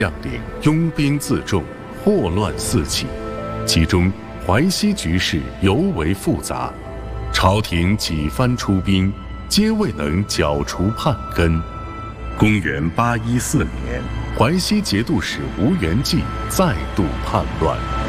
将领拥兵自重，祸乱四起，其中淮西局势尤为复杂，朝廷几番出兵，皆未能剿除叛根。公元814年，淮西节度使吴元济再度叛乱。